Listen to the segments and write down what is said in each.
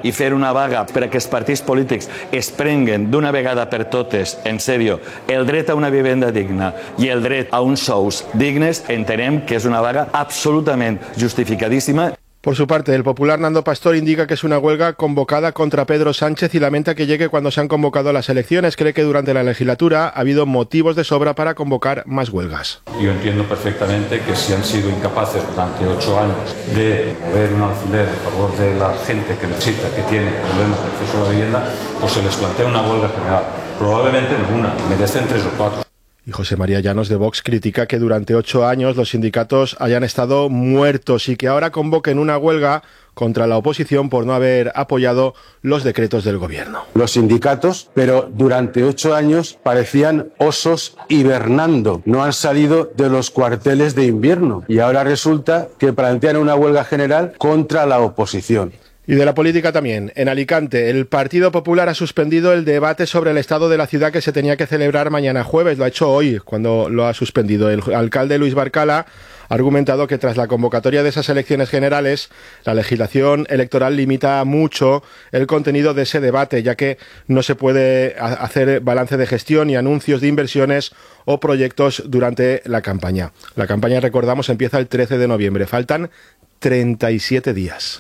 i fer una vaga perquè els partits polítics es prenguen d'una vegada per totes, en sèrio, el dret a una vivenda digna i el dret a uns sous dignes, entenem que és una vaga absolutament justificadíssima. Por su parte, el popular Nando Pastor indica que es una huelga convocada contra Pedro Sánchez y lamenta que llegue cuando se han convocado las elecciones. Cree que durante la legislatura ha habido motivos de sobra para convocar más huelgas. Yo entiendo perfectamente que si han sido incapaces durante 8 años de mover un alfiler a favor de la gente que necesita, que tiene problemas de acceso a la vivienda, pues se les plantea una huelga general. Probablemente ninguna, merecen 3 o 4. Y José María Llanos de Vox critica que durante 8 años los sindicatos hayan estado muertos y que ahora convoquen una huelga contra la oposición por no haber apoyado los decretos del gobierno. Los sindicatos, pero durante 8 años parecían osos hibernando, no han salido de los cuarteles de invierno y ahora resulta que plantean una huelga general contra la oposición. Y de la política también. En Alicante, el Partido Popular ha suspendido el debate sobre el estado de la ciudad que se tenía que celebrar mañana jueves. Lo ha hecho hoy, cuando lo ha suspendido. El alcalde Luis Barcala ha argumentado que tras la convocatoria de esas elecciones generales, la legislación electoral limita mucho el contenido de ese debate, ya que no se puede hacer balance de gestión y anuncios de inversiones o proyectos durante la campaña. La campaña, recordamos, empieza el 13 de noviembre. Faltan 37 días.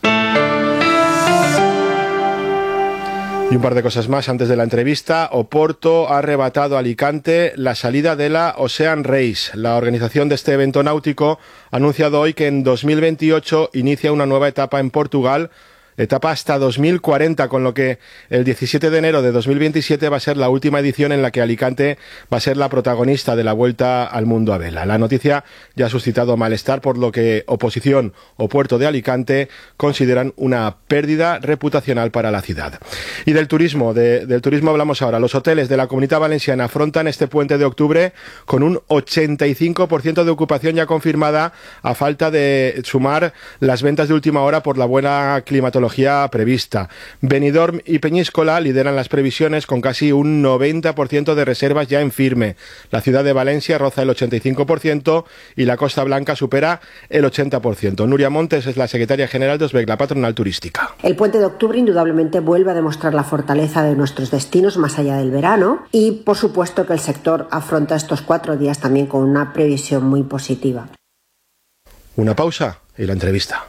Y un par de cosas más antes de la entrevista. Oporto ha arrebatado a Alicante la salida de la Ocean Race. La organización de este evento náutico ha anunciado hoy que en 2028 inicia una nueva etapa en Portugal, etapa hasta 2040, con lo que el 17 de enero de 2027 va a ser la última edición en la que Alicante va a ser la protagonista de la Vuelta al Mundo a vela. La noticia ya ha suscitado malestar, por lo que oposición o Puerto de Alicante consideran una pérdida reputacional para la ciudad. Y del turismo hablamos ahora. Los hoteles de la Comunidad Valenciana afrontan este puente de octubre con un 85% de ocupación ya confirmada, a falta de sumar las ventas de última hora por la buena climatología prevista. Benidorm y Peñíscola lideran las previsiones con casi un 90% de reservas ya en firme. La ciudad de Valencia roza el 85% y la Costa Blanca supera el 80%. Nuria Montes es la secretaria general de OSBEC, la patronal turística. El puente de octubre indudablemente vuelve a demostrar la fortaleza de nuestros destinos más allá del verano y, por supuesto, que el sector afronta estos 4 días también con una previsión muy positiva. Una pausa y la entrevista.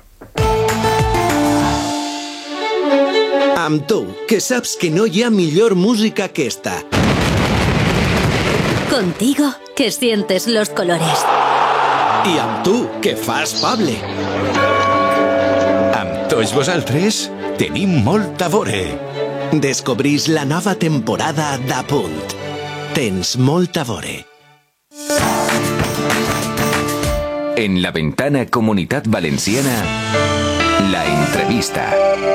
Amb tu, que saps que no hi ha millor música que esta. Contigo, que sientes los colores. I amb tu, que fas Pable. Amb tots vosaltres tenim molt a veure. Descobrís la nova temporada d'Apunt. Tens molt a veure. En la ventana Comunitat Valenciana, la entrevista.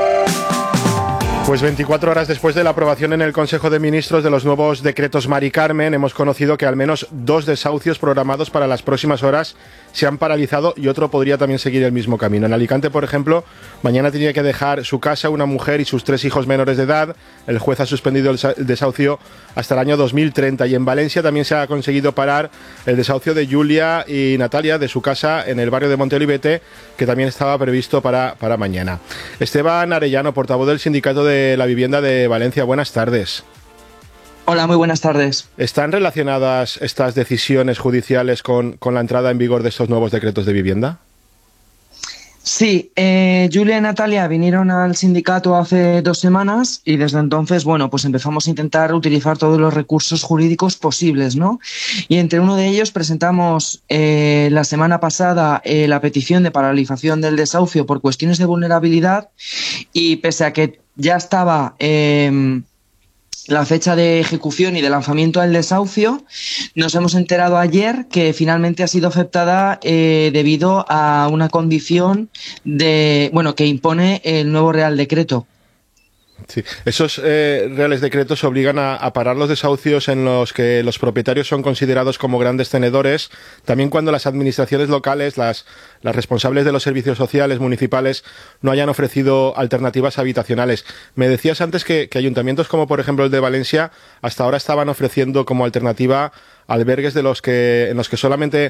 Pues 24 horas después de la aprobación en el Consejo de Ministros de los nuevos decretos Mari Carmen, hemos conocido que al menos 2 desahucios programados para las próximas horas se han paralizado y otro podría también seguir el mismo camino. En Alicante, por ejemplo, mañana tenía que dejar su casa una mujer y sus 3 hijos menores de edad. El juez ha suspendido el desahucio hasta el año 2030. Y en Valencia también se ha conseguido parar el desahucio de Julia y Natalia de su casa en el barrio de Monteolivete, que también estaba previsto para mañana. Esteban Arellano, portavoz del Sindicato de la Vivienda de Valencia. Buenas tardes. Hola, muy buenas tardes. ¿Están relacionadas estas decisiones judiciales con la entrada en vigor de estos nuevos decretos de vivienda? Sí, Julia y Natalia vinieron al sindicato hace 2 semanas y desde entonces, pues empezamos a intentar utilizar todos los recursos jurídicos posibles, ¿no? Y entre uno de ellos presentamos la semana pasada la petición de paralización del desahucio por cuestiones de vulnerabilidad y pese a que ya estaba la fecha de ejecución y de lanzamiento del desahucio, nos hemos enterado ayer que finalmente ha sido aceptada debido a una condición que impone el nuevo Real Decreto. Sí. Esos reales decretos obligan a parar los desahucios en los que los propietarios son considerados como grandes tenedores, también cuando las administraciones locales, las responsables de los servicios sociales municipales, no hayan ofrecido alternativas habitacionales. Me decías antes que ayuntamientos como por ejemplo el de Valencia hasta ahora estaban ofreciendo como alternativa albergues en los que solamente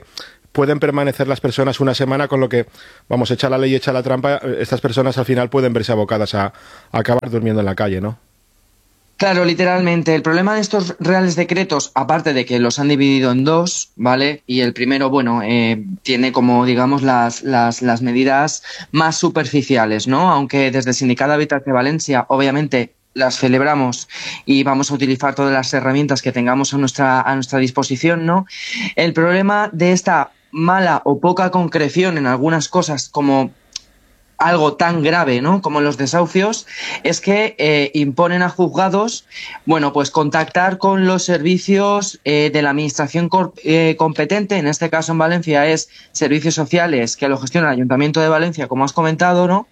pueden permanecer las personas una semana, con lo que, vamos, echa la ley, echa la trampa, estas personas al final pueden verse abocadas a acabar durmiendo en la calle, ¿no? Claro, literalmente. El problema de estos reales decretos, aparte de que los han dividido en dos, ¿vale? Y el primero, bueno, tiene como, digamos, las medidas más superficiales, ¿no? Aunque desde el Sindicato Habitat de Valencia, obviamente, las celebramos y vamos a utilizar todas las herramientas que tengamos a nuestra disposición, ¿no? El problema de esta mala o poca concreción en algunas cosas, como algo tan grave, ¿no?, como los desahucios, es que imponen a juzgados, bueno, pues contactar con los servicios de la administración competente. En este caso en Valencia es Servicios Sociales, que lo gestiona el Ayuntamiento de Valencia, como has comentado, ¿no?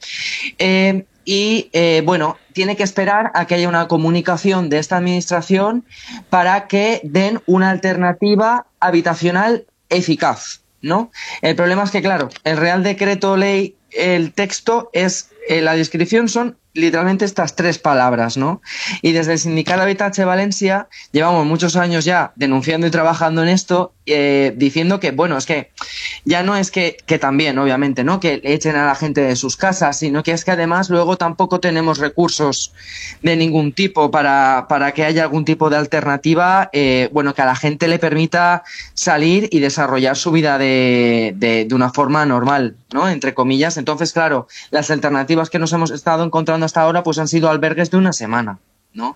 Bueno, tiene que esperar a que haya una comunicación de esta administración para que den una alternativa habitacional eficaz, ¿no? El problema es que, claro, el Real Decreto Ley, el texto es, la descripción son literalmente estas 3 palabras, ¿no? Y desde el Sindicato Habitatge Valencia llevamos muchos años ya denunciando y trabajando en esto, diciendo que, bueno, es que ya no es que también, obviamente, ¿no?, que echen a la gente de sus casas, sino que es que además luego tampoco tenemos recursos de ningún tipo para que haya algún tipo de alternativa, bueno, que a la gente le permita salir y desarrollar su vida de una forma normal, ¿no?, entre comillas. Entonces, claro, las alternativas que nos hemos estado encontrando hasta ahora pues han sido albergues de una semana, ¿no?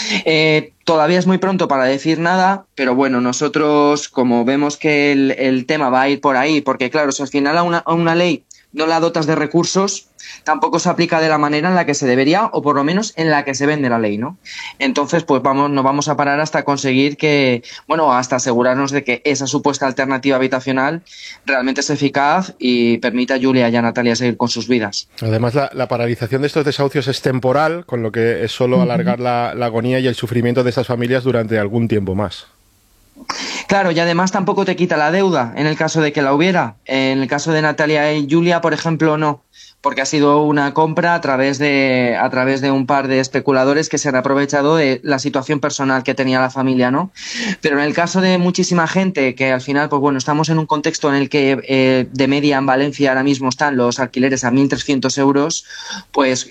Todavía es muy pronto para decir nada, pero bueno, nosotros, como vemos que el tema va a ir por ahí, porque claro, si al final a una ley no la dotas de recursos, tampoco se aplica de la manera en la que se debería, o por lo menos en la que se vende la ley, ¿no? Entonces, pues no vamos a parar hasta conseguir que, bueno, hasta asegurarnos de que esa supuesta alternativa habitacional realmente es eficaz y permita a Julia y a Natalia seguir con sus vidas. Además, la paralización de estos desahucios es temporal, con lo que es solo alargar la agonía y el sufrimiento de estas familias durante algún tiempo más. Claro, y además tampoco te quita la deuda en el caso de que la hubiera. En el caso de Natalia y Julia, por ejemplo, no, porque ha sido una compra a través de un par de especuladores que se han aprovechado de la situación personal que tenía la familia, ¿no? Pero en el caso de muchísima gente que al final, pues bueno, estamos en un contexto en el que de media en Valencia ahora mismo están los alquileres a 1.300 euros, pues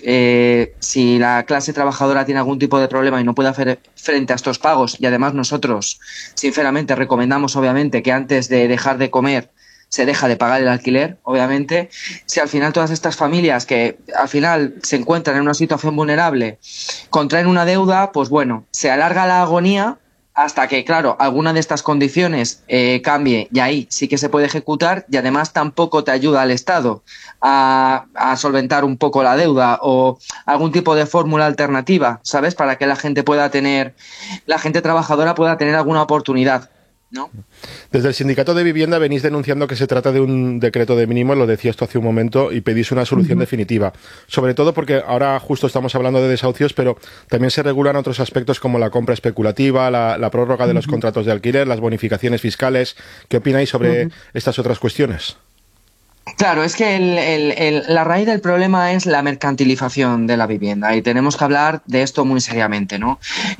si la clase trabajadora tiene algún tipo de problema y no puede hacer frente a estos pagos, y además nosotros, sinceramente, recomendamos obviamente que antes de dejar de comer se deja de pagar el alquiler, obviamente. Si al final todas estas familias que al final se encuentran en una situación vulnerable contraen una deuda, pues bueno, se alarga la agonía hasta que, claro, alguna de estas condiciones cambie, y ahí sí que se puede ejecutar, y además tampoco te ayuda al Estado a solventar un poco la deuda o algún tipo de fórmula alternativa, ¿sabes?, para que la gente trabajadora pueda tener alguna oportunidad, ¿no? Desde el Sindicato de Vivienda venís denunciando que se trata de un decreto de mínimos, lo decías tú hace un momento, y pedís una solución definitiva. Sobre todo porque ahora justo estamos hablando de desahucios, pero también se regulan otros aspectos como la compra especulativa, la prórroga de los contratos de alquiler, las bonificaciones fiscales. ¿Qué opináis sobre estas otras cuestiones? Claro, es que la raíz del problema es la mercantilización de la vivienda y tenemos que hablar de esto muy seriamente, ¿no?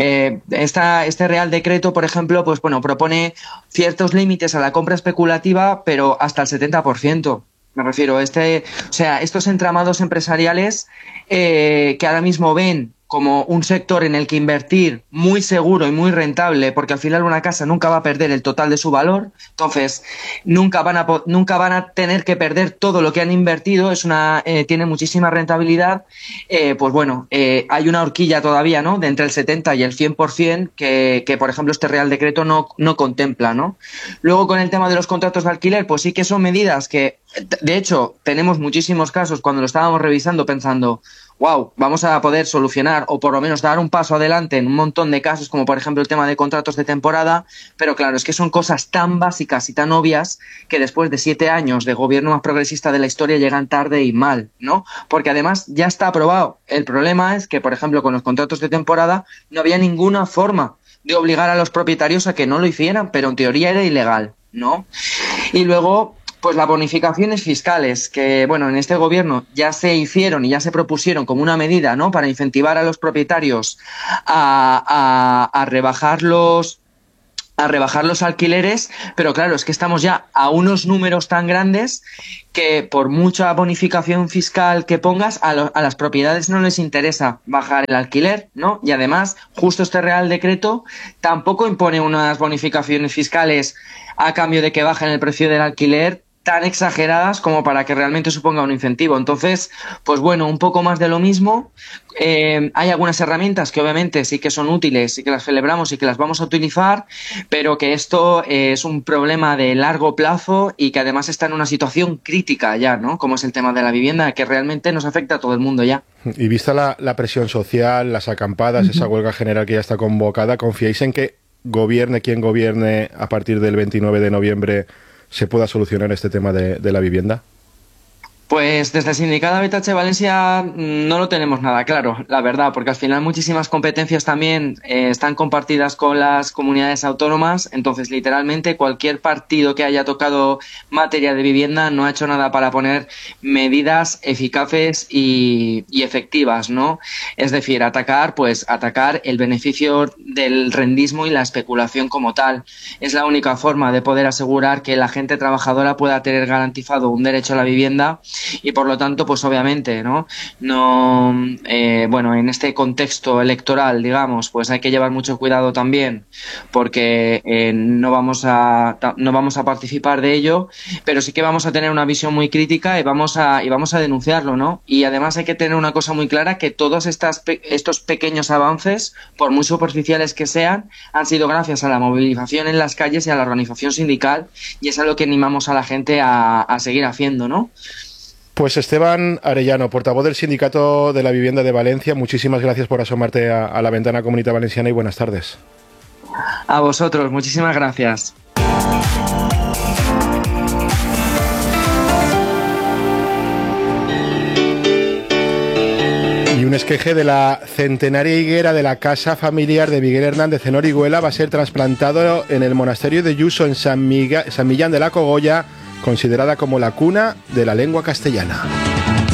Este Real Decreto, por ejemplo, pues bueno, propone ciertos límites a la compra especulativa, pero hasta el 70%. Me refiero, estos entramados empresariales que ahora mismo ven como un sector en el que invertir muy seguro y muy rentable, porque al final una casa nunca va a perder el total de su valor, entonces nunca van a tener que perder todo lo que han invertido, tiene muchísima rentabilidad, pues bueno, hay una horquilla todavía, ¿no?, de entre el 70 y el 100% que por ejemplo este Real Decreto no contempla, ¿no? Luego, con el tema de los contratos de alquiler, pues sí que son medidas que, de hecho, tenemos muchísimos casos cuando lo estábamos revisando pensando, wow, vamos a poder solucionar o por lo menos dar un paso adelante en un montón de casos, como por ejemplo el tema de contratos de temporada, pero claro, es que son cosas tan básicas y tan obvias que después de 7 años de gobierno más progresista de la historia llegan tarde y mal, ¿no? Porque además ya está aprobado. El problema es que, por ejemplo, con los contratos de temporada no había ninguna forma de obligar a los propietarios a que no lo hicieran, pero en teoría era ilegal, ¿no? Y luego, pues las bonificaciones fiscales, que bueno, en este gobierno ya se hicieron y ya se propusieron como una medida, ¿no?, para incentivar a los propietarios a rebajar a rebajar los alquileres, pero claro, es que estamos ya a unos números tan grandes que por mucha bonificación fiscal que pongas, a las propiedades no les interesa bajar el alquiler, ¿no? Y además, justo este Real Decreto tampoco impone unas bonificaciones fiscales a cambio de que bajen el precio del alquiler tan exageradas como para que realmente suponga un incentivo. Entonces, pues bueno, un poco más de lo mismo. Hay algunas herramientas que obviamente sí que son útiles y que las celebramos y que las vamos a utilizar, pero que esto es un problema de largo plazo y que además está en una situación crítica ya, ¿no? Como es el tema de la vivienda, que realmente nos afecta a todo el mundo ya. Y vista la presión social, las acampadas, esa huelga general que ya está convocada, ¿confiáis en que gobierne quien gobierne a partir del 29 de noviembre se pueda solucionar este tema de la vivienda? Pues desde el Sindicato Habitatge Valencia no lo tenemos nada claro, la verdad, porque al final muchísimas competencias también están compartidas con las comunidades autónomas, entonces literalmente cualquier partido que haya tocado materia de vivienda no ha hecho nada para poner medidas eficaces y efectivas, ¿no? Es decir, atacar el beneficio del rendismo y la especulación como tal. Es la única forma de poder asegurar que la gente trabajadora pueda tener garantizado un derecho a la vivienda. Y por lo tanto, pues obviamente, en este contexto electoral, digamos, pues hay que llevar mucho cuidado también, porque no vamos a participar de ello, pero sí que vamos a tener una visión muy crítica y vamos a denunciarlo, ¿no? Y además hay que tener una cosa muy clara, que todos estos pequeños avances, por muy superficiales que sean, han sido gracias a la movilización en las calles y a la organización sindical, y es algo que animamos a la gente a seguir haciendo, ¿no? Pues Esteban Arellano, portavoz del Sindicato de la Vivienda de Valencia, muchísimas gracias por asomarte a la ventana Comunitat Valenciana y buenas tardes. A vosotros, muchísimas gracias. Y un esqueje de la centenaria higuera de la casa familiar de Miguel Hernández en Orihuela va a ser trasplantado en el monasterio de Yuso en San Millán de la Cogolla, considerada como la cuna de la lengua castellana.